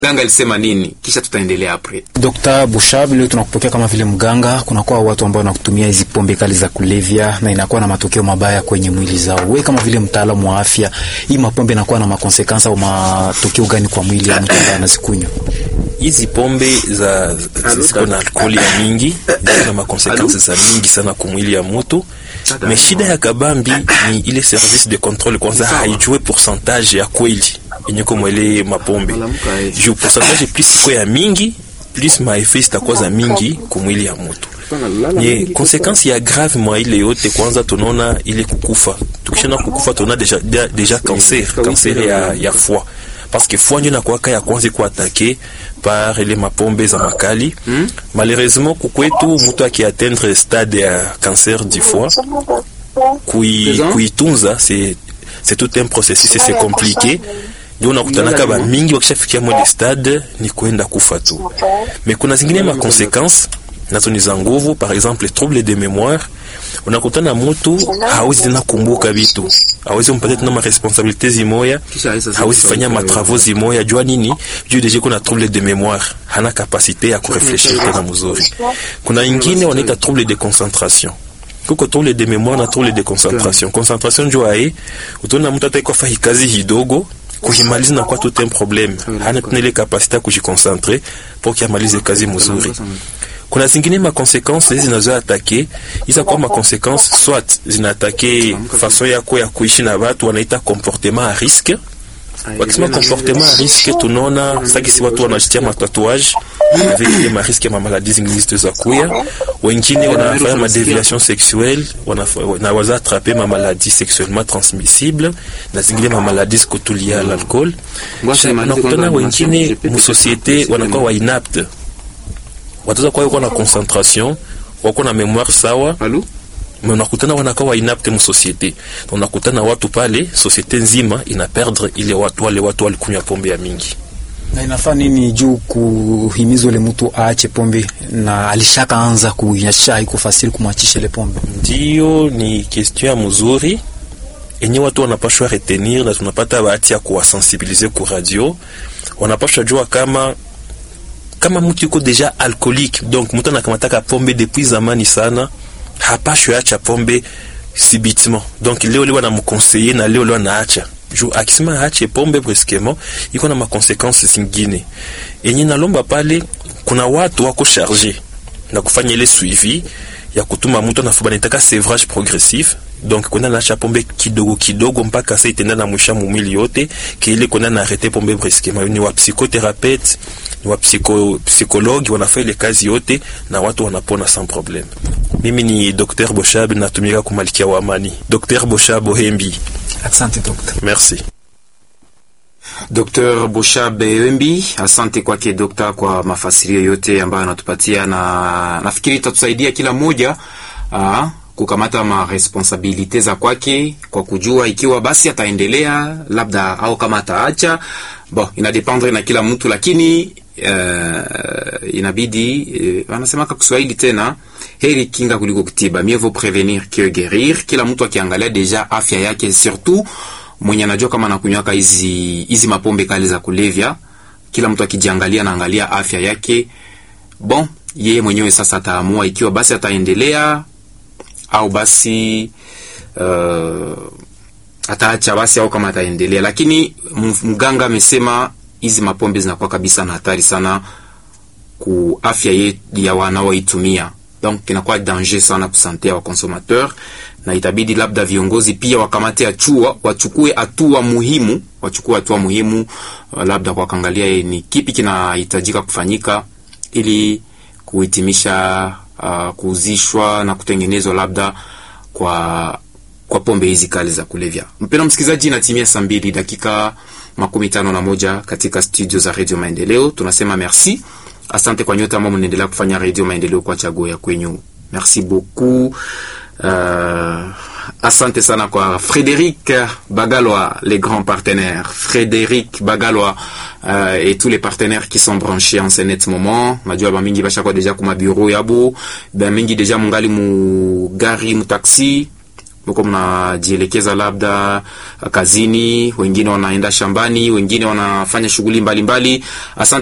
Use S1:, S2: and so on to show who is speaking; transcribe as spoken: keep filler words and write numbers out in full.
S1: Ganga alisema nini, kisha tutaendelea hapo.
S2: Dokta Bushabe, leo tunakupokea kama vile mganga. Kuna kwa watu ambao wanakutumia hizi pombe kali za kulevya na inakuwa na matokeo mabaya kwenye mwili zao. Wewe kama vile mtaalamu wa afya, hii mapombe inakuwa na makonsekansa au matokeo gani kwa mwili ya mtu ambaye anazikunywa?
S3: Hizi pombe za ziko na alkoholi ya mingi, zina makonsekansa za mingi sana kwa mwili ya mtu. Mais shida ya kabambi ni ile service de contrôle kwanza haijue pourcentage ya kweli yenye kwa mwele mapombe. Juu pourcentage plus iko ya mingi, plus ma effet itakuwa za mingi kwa mwili ya mtu. Ni konsekansi ya grave mwa ile yote. Kwanza tunaona ile kukufa. Tukishana kukufa tunaona deja deja cancer, cancer ya ya foie. Parce que foie ndio inakuwa ya kwanza ku attaquer par les mapombe za makali. Hmm? Malheureusement kukwetu mtu akiatteindre stade ya cancer du foie, kui kuitunza c'est c'est tout un processus, c'est compliqué. Ndio unakutana kama mingi wakishafikia mwele stade ni kwenda kufa tu. Mais kuna zingine ma conséquences nazo ni za nguvu. Par exemple les troubles de mémoire, unakutana mtu hawezi tena kumbuka vitu, hawezi mpata tena ma responsabilités zimoya, hawezi fanya ma travaux zimoya. Jua nini? Juu deja kuna trouble de mémoire, hana capacité ya kurefleshir tena mzuri. Kuna ingine wanaita trouble de concentration. Kuko trouble de mémoire na trouble de concentration. Concentration jua hii utaona mtu ataiko fa kazi hidogo kuhimaliza na kwa tout un problème, hana tena ile capacité ya kujiconcentrer pour kiamalize kazi mzuri. Kuna zingine ma conséquences zinazo attaquer, hizo kwa ma conséquences soit zina attaquer façon yako ya kuishi na watu, wanaita comportement à risque. Wakisema comportement à risque, tunaona sasa watu wanajitia ma tatouage avec les ma risque ma maladies zingine za kuya, wengine wanafanya ma déviation sexuelle, wanaweza attraper ma maladie sexuellement transmissible na zingine ma maladies kotulia à l'alcool. Na kuna wengine mu société wanakuwa wa inapte, watoza kwa yuko na concentration, wako na mémoire sawa, mais unakutana wanakuwa inapte mu société. Unakutana watu pale société nzima ina perdre ile watu wale watu walikunywa pombe ya mingi.
S2: Na inafaa nini juu kuhimiza ile mtu aache pombe na alishaka anza kunyasha, iko fasili kumwachisha ile pombe?
S3: Ndio, ni question ya mzuri enye watu wanapashwa retenir, na tunapata bahati ya kuwasensibiliser ku radio. Wanapashwa jua kama kama mtu yuko deja alcoolique, donc mtu anakamata pombe depuis zamani sana, hapashwe acha pombe subitement. Donc leo leo wanamconseiller na leo leo anaacha. Juu akisema aache pombe brusquement, iko na ma conséquences zingine. Yenye nalomba pale, kuna watu wako chargé na kufanya ile suivi ya kutuma mtu na fubana itaka sevrage progressif. Donc kuna naacha pombe kidogo kidogo mpaka sasa itenda na mwisha mwili yote, kile kuna na arrêter pombe brusquement. Ni wa psychothérapeute, ni wa psycho psychologue, wanafanya ile kazi yote na watu wanapona sans problème. Mimi ni Docteur Bushabe, natumika ku Malkia wa Amani. Docteur Bushabe Hembi.
S2: Asante docteur.
S3: Merci.
S1: Docteur Bushabe Hembi, asante kwake dokta kwa mafasirio yote ambayo anatupatia, na nafikiri itatusaidia kila mmoja ah kukamata ma responsabilite za kwake kwa kujua ikiwa basi ataendelea labda au kama ataacha. Bon, inadependre na kila mtu, lakini uh, inabidi uh, wanasema kwa Kiswahili tena, heri kinga kuliko kutiba, mieux vaut prévenir que guérir. Kila mtu akiangalia deja afya yake, surtout mwenye anajua kama anakunywaka hizi hizi mapombe kali za kulevya, kila mtu akijiangalia na angalia afya yake, bon, yeye mwenyewe sasa ataamua ikiwa basi ataendelea au basi uh, ataacha basi au kama ataendelea. Lakini mganga amesema hizi mapombe zinakuwa kabisa na hatari sana ku afya ya wanaoitumia, donc inakuwa danger sana kwa sante ya consommateur, na itabidi labda viongozi pia wakamate hatua, wachukue hatua muhimu, wachukue hatua muhimu uh, labda kwa kuangalia ni kipi kinahitajika kufanyika ili kuhitimisha uh, kuuzishwa na kutengenezwa labda kwa kwa pombe hizi kali za kulevya. Mpendwa msikilizaji, inatimia saa mbili dakika makumi tano na moja katika studio za Radio Maendeleo. Tunasema merci. Asante kwa nyote ambao mnaendelea kufanya Radio Maendeleo kwa chaguo ya kwenyu. Merci beaucoup. Uh, asante sana kwa Frédéric Bagalois, les grands partenaires. Frédéric Bagalois uh, et tous les partenaires qui sont branchés en ce net moment. Najua ba mingi basha kwa deja kuma bureau yabo, ba mingi deja mungali mu gari mu taxi mko mnajielekeza labda kazini, wengine wanaenda shambani, wengine wanafanya shughuli mbalimbali. Asante